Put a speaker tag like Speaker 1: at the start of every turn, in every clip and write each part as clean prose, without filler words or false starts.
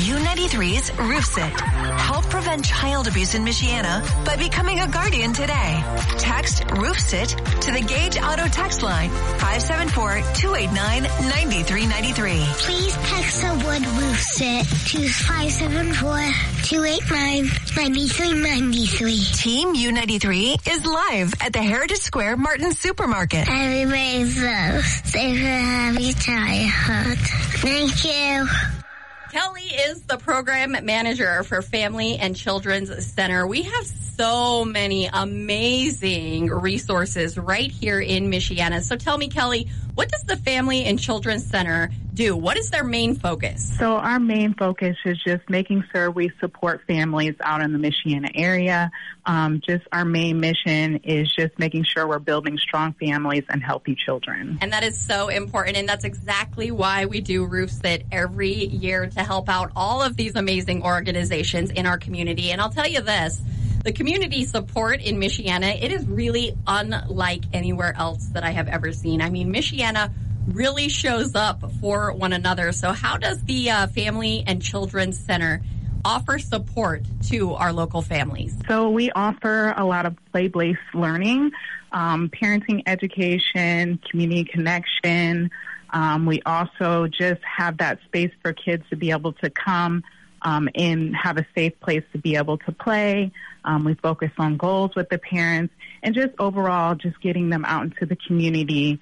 Speaker 1: U93's RoofSit. Help prevent child abuse in Michiana by becoming a guardian today. Text RoofSit to the Gage Auto text line 574-289-9393.
Speaker 2: Please text the word RoofSit to 574-289-9393.
Speaker 1: Team U93 is live at the Heritage Square Martin Supermarket.
Speaker 2: Everybody's safe and happy childhood. Thank you.
Speaker 3: Kelly is the program manager for Family and Children's Center. We have so many amazing resources right here in Michiana. So tell me, Kelly, what does the Family and Children's Center do? What is their main focus?
Speaker 4: So our main focus is just making sure we support families out in the Michiana area. Just our main mission is just making sure we're building strong families and healthy children.
Speaker 3: And that is so important, and that's exactly why we do RoofSit every year, to help out all of these amazing organizations in our community. And I'll tell you this, the community support in Michiana, it is really unlike anywhere else that I have ever seen. I mean, Michiana really shows up for one another. So how does the Family and Children's Center offer support to our local families?
Speaker 4: So we offer a lot of play-based learning, parenting education, community connection. We also just have that space for kids to be able to come and have a safe place to be able to play. We focus on goals with the parents and just overall just getting them out into the community,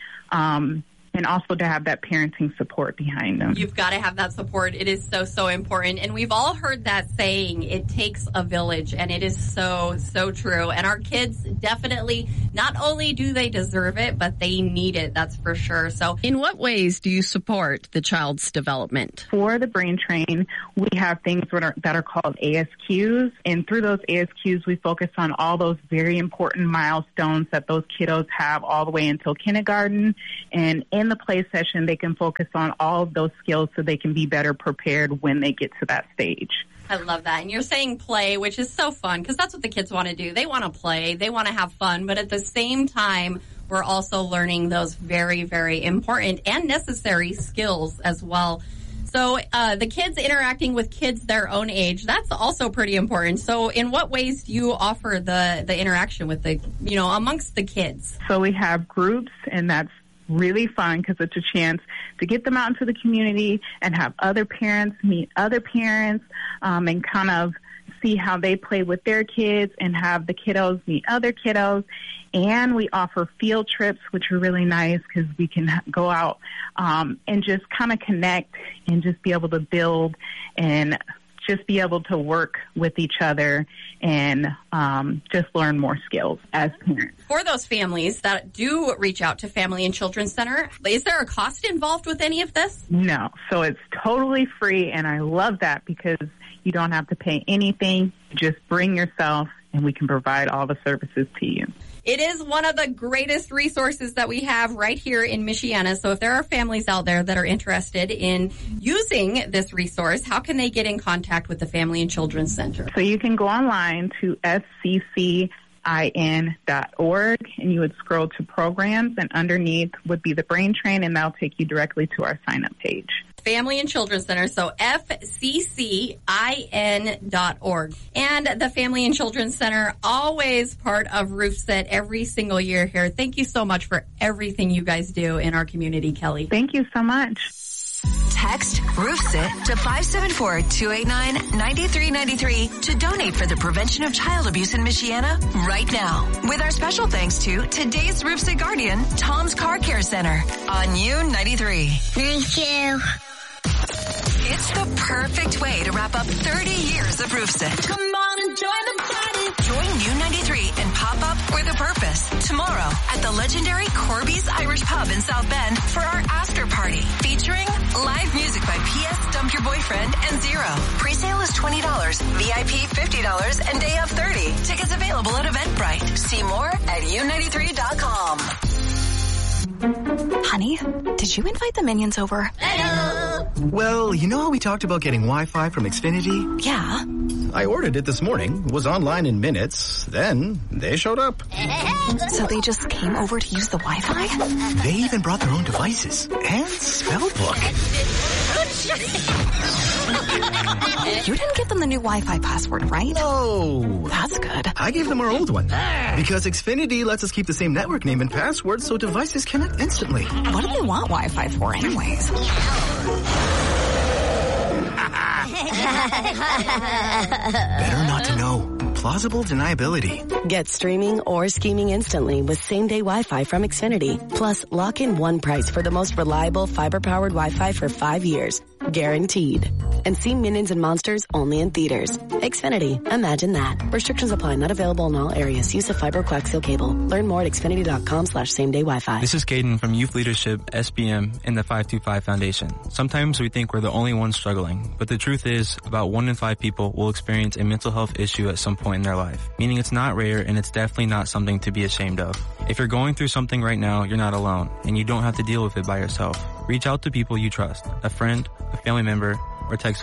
Speaker 4: and also to have that parenting support behind them.
Speaker 3: You've got to have that support. It is so, so important. And we've all heard that saying, it takes a village, and it is so, so true. And our kids definitely, not only do they deserve it, but they need it, that's for sure. So in what ways do you support the child's development?
Speaker 4: For the Brain Train, we have things that are called ASQs. And through those ASQs, we focus on all those very important milestones that those kiddos have all the way until kindergarten. And in the play session, they can focus on all of those skills so they can be better prepared when they get to that stage.
Speaker 3: I love that. And you're saying play, which is so fun, because that's what the kids want to do. They want to play. They want to have fun. But at the same time, we're also learning those very, very important and necessary skills as well. So the kids interacting with kids their own age, that's also pretty important. So in what ways do you offer the interaction with the, amongst the kids?
Speaker 4: So we have groups, and that's really fun because it's a chance to get them out into the community and have other parents meet other parents, and kind of see how they play with their kids and have the kiddos meet other kiddos. And we offer field trips, which are really nice because we can go out and just kind of connect and just be able to build and just be able to work with each other and just learn more skills as parents.
Speaker 3: For those families that do reach out to Family and Children's Center, is there a cost involved with any of this?
Speaker 4: No. So it's totally free, and I love that because you don't have to pay anything. Just bring yourself, and we can provide all the services to you.
Speaker 3: It is one of the greatest resources that we have right here in Michiana. So if there are families out there that are interested in using this resource, how can they get in contact with the Family and Children's Center?
Speaker 4: So you can go online to fccin.org, and you would scroll to programs, and underneath would be the Brain Train, and that'll take you directly to our sign-up page.
Speaker 3: Family and Children's Center, so fccin.org. And the Family and Children's Center, always part of RoofSit every single year here. Thank you so much for everything you guys do in our community, Kelly.
Speaker 4: Thank you so much.
Speaker 1: Text RoofSit to 574-289-9393 to donate for the prevention of child abuse in Michiana right now. With our special thanks to today's RoofSit guardian, Tom's Car Care Center on U93.
Speaker 2: Thank you.
Speaker 1: It's the perfect way to wrap up 30 years of RoofSit. Come on and join the party. Join U93 and pop up with a purpose tomorrow at the legendary Corby's Irish Pub in South Bend for our after party featuring live music by P.S. Dump Your Boyfriend and Zero. Presale is $20, VIP $50, and day of $30. Tickets available at Eventbrite. See more at U93.com.
Speaker 5: Honey, did you invite the minions over?
Speaker 2: Hello.
Speaker 6: Well, you know how we talked about getting Wi-Fi from Xfinity?
Speaker 5: Yeah.
Speaker 6: I ordered it this morning, was online in minutes, then they showed up.
Speaker 5: So they just came over to use the Wi-Fi?
Speaker 6: They even brought their own devices and spell book.
Speaker 5: You didn't give them the new Wi-Fi password, right?
Speaker 6: No.
Speaker 5: That's good.
Speaker 6: I gave them our old one. Because Xfinity lets us keep the same network name and password so devices connect instantly.
Speaker 5: What do they want Wi-Fi for anyways?
Speaker 6: Better not to know. Plausible deniability.
Speaker 7: Get streaming or scheming instantly with same-day Wi-Fi from Xfinity. Plus, lock in one price for the most reliable fiber-powered Wi-Fi for 5 years. Guaranteed. And see Minions and Monsters only in theaters. Xfinity. Imagine that. Restrictions apply. Not available in all areas. Use of fiber coaxial cable. Learn more at xfinity.com/same-day Wi-Fi.
Speaker 8: This is Caden from Youth Leadership, SBM, and the 525 Foundation. Sometimes we think we're the only ones struggling, but the truth is about 1 in 5 people will experience a mental health issue at some point in their life, meaning it's not rare and it's definitely not something to be ashamed of. If you're going through something right now, you're not alone, and you don't have to deal with it by yourself. Reach out to people you trust, a friend, a family member, or text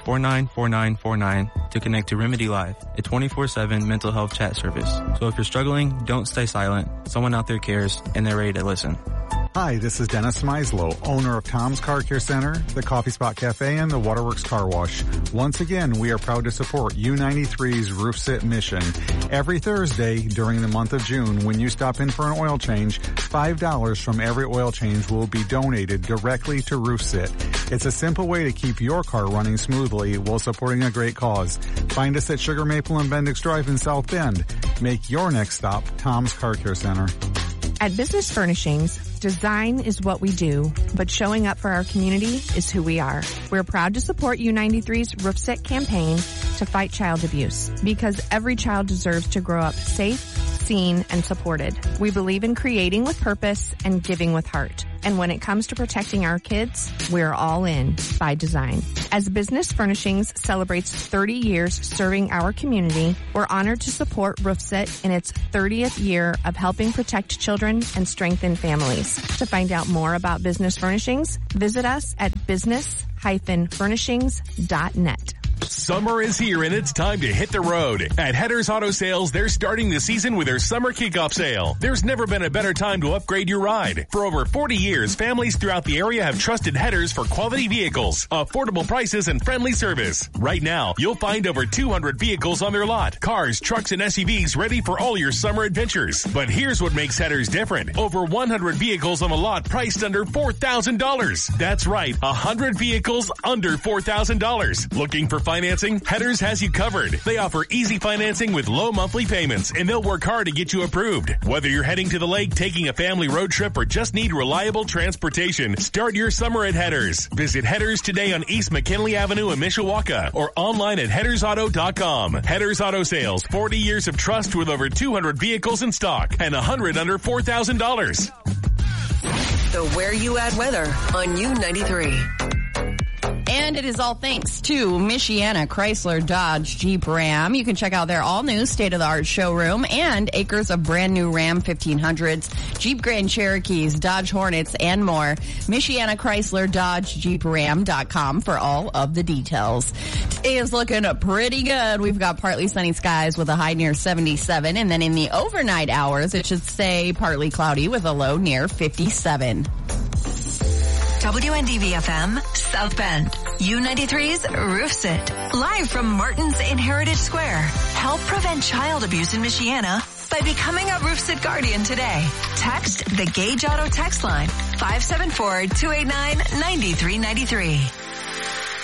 Speaker 8: 494949 to connect to Remedy Live, a 24/7 mental health chat service. So if you're struggling, don't stay silent. Someone out there cares, and they're ready to listen.
Speaker 9: Hi, this is Dennis Meislow, owner of Tom's Car Care Center, the Coffee Spot Cafe, and the Waterworks Car Wash. Once again, we are proud to support U93's Roof Sit mission. Every Thursday during the month of June, when you stop in for an oil change, $5 from every oil change will be donated directly to Roof Sit. It's a simple way to keep your car running smoothly while supporting a great cause. Find us at Sugar Maple and Bendix Drive in South Bend. Make your next stop Tom's Car Care Center.
Speaker 10: At Business Furnishings, design is what we do, but showing up for our community is who we are. We're proud to support U93's Roof Sit campaign to fight child abuse, because every child deserves to grow up safe, seen, and supported. We believe in creating with purpose and giving with heart. And when it comes to protecting our kids, we're all in by design. As Business Furnishings celebrates 30 years serving our community, we're honored to support Roof Sit in its 30th year of helping protect children and strengthen families. To find out more about Business Furnishings, visit us at business-furnishings.net.
Speaker 11: Summer is here and it's time to hit the road. At Headers Auto Sales, they're starting the season with their summer kickoff sale. There's never been a better time to upgrade your ride. For over 40 years, families throughout the area have trusted Headers for quality vehicles, affordable prices, and friendly service. Right now, you'll find over 200 vehicles on their lot. Cars, trucks, and SUVs ready for all your summer adventures. But here's what makes Headers different. Over 100 vehicles on the lot priced under $4,000. That's right, 100 vehicles under $4,000. Looking for financing? Headers has you covered. They offer easy financing with low monthly payments, and they'll work hard to get you approved. Whether you're heading to the lake, taking a family road trip, or just need reliable transportation, start your summer at Headers. Visit Headers today on East McKinley Avenue in Mishawaka or online at headersauto.com. Headers Auto Sales, 40 years of trust with over 200 vehicles in stock and 100 under $4,000.
Speaker 12: The Where You At weather on U93.
Speaker 3: And it is all thanks to Michiana Chrysler Dodge Jeep Ram. You can check out their all-new state-of-the-art showroom and acres of brand-new Ram 1500s, Jeep Grand Cherokees, Dodge Hornets, and more. Michiana Chrysler Dodge Jeep Ram.com for all of the details. Today is looking pretty good. We've got partly sunny skies with a high near 77, and then in the overnight hours, it should stay partly cloudy with a low near 57.
Speaker 1: WNDV-FM, South Bend. U93's Roof Sit. Live from Martin's in Heritage Square. Help prevent child abuse in Michiana by becoming a Roof Sit Guardian today. Text the Gage Auto text line, 574-289-9393.